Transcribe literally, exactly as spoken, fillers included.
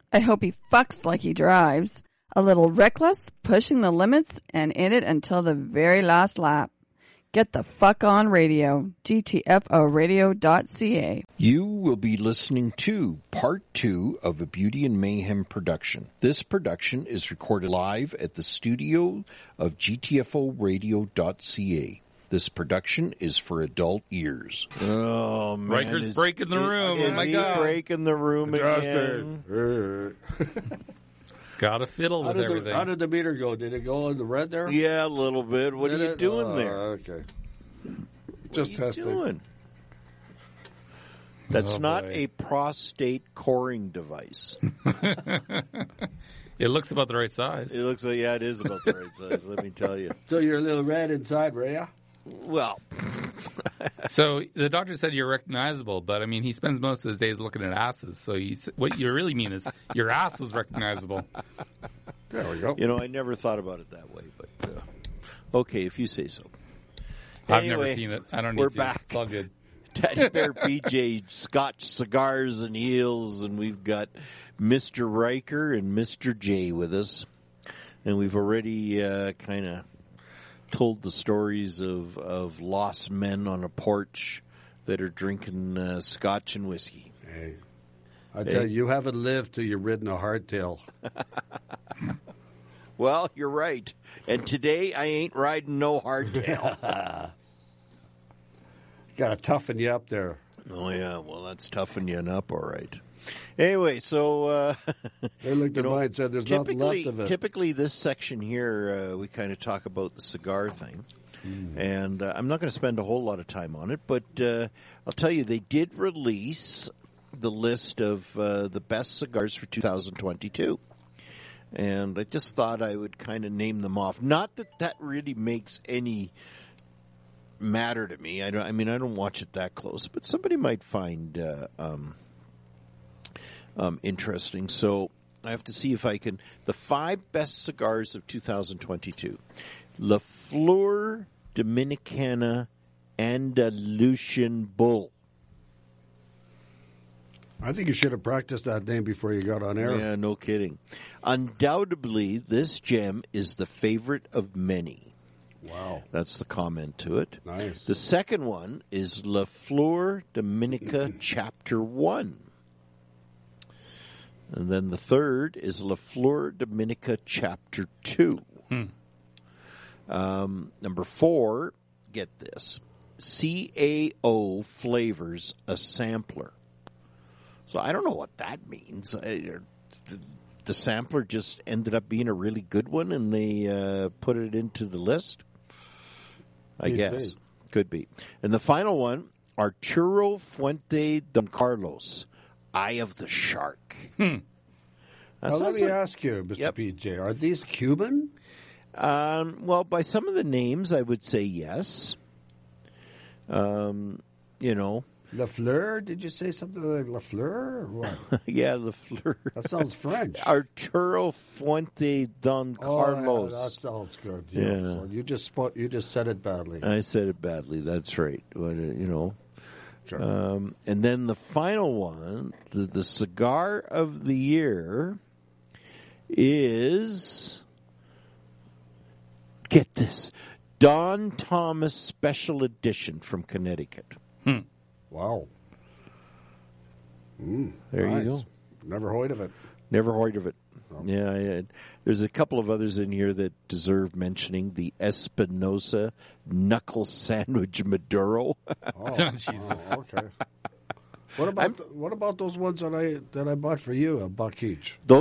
I hope he fucks like he drives. A little reckless, pushing the limits, and in it until the very last lap. Get the fuck on radio. G T F O radio dot C A. You will be listening to part two of a Beauty and Mayhem production. This production is recorded live at the studio of G T F O radio dot C A. This production is for adult ears. Oh, man. Riker's is, breaking the room. Is oh, my he God. breaking the room again? It's got to fiddle how with did everything. The, how did the meter go? Did it go in the red there? Yeah, a little bit. What did are you it? doing oh, there? Okay. What Just are you testing. Doing? That's oh, not boy. a prostate coring device. It looks about the right size. It looks like, yeah, it is about the right size, let me tell you. So you're a little red inside, Rhea? Well. So the doctor said you're recognizable, but I mean, he spends most of his days looking at asses. So he's, what you really mean is your ass was recognizable. There we go. You know, I never thought about it that way, but uh, okay, if you say so. I've anyway, never seen it. I don't need we're to. back. It's all good. Teddy Bear P J, Scotch cigars and heels, and we've got Mister Riker and Mister J with us. And we've already uh, kind of told the stories of, of lost men on a porch that are drinking uh, scotch and whiskey. Hey, I tell hey. you, you haven't lived till you've ridden a hardtail. Well, you're right. And today I ain't riding no hardtail. Got to toughen you up there. Oh, yeah. Well, that's toughening you up, all right. Anyway, so... Uh, they looked at know, mine and said there's nothing left of it. Typically, this section here, uh, we kind of talk about the cigar thing. Mm. And uh, I'm not going to spend a whole lot of time on it, but uh, I'll tell you, they did release the list of uh, the best cigars for two thousand twenty-two. And I just thought I would kind of name them off. Not that that really makes any matter to me. I don't. I mean, I don't watch it that close, but somebody might find uh, um, um, interesting. So I have to see if I can. The five best cigars of two thousand twenty-two: La Flor Dominicana Andalusian Bull. I think you should have practiced that name before you got on air. Yeah, no kidding. Undoubtedly, this gem is the favorite of many. Wow. That's the comment to it. Nice. The second one is La Flor Dominica Chapter one. And then the third is La Flor Dominica Chapter two. Hmm. Um, number four, get this, C A O Flavors a Sampler. So I don't know what that means. The, the sampler just ended up being a really good one, and they uh, put it into the list. I Could guess. be. Could be. And the final one, Arturo Fuente Don Carlos, Eye of the Shark. Hmm. Now, let me like, ask you, Mister Yep. P J, are these Cuban? Um, well, by some of the names, I would say yes. Um, you know. La Fleur? Did you say something like La Fleur or what? Yeah, La Fleur. That sounds French. Arturo Fuente Don Carlos. Oh, yeah, that sounds good. Yeah. Yeah. So you just spot, you just said it badly. I said it badly. That's right. But, uh, you know. Sure. Um, and then the final one, the, the cigar of the year is, get this, Don Thomas Special Edition from Connecticut. Hmm. Wow. Mm, There nice. you go. Never heard of it. Never heard of it. Oh. Yeah, I, there's a couple of others in here that deserve mentioning. The Espinosa Knuckle Sandwich Maduro. Oh, Jesus. oh, okay. What about the, what about those ones that I that I bought for you, a buck each? Those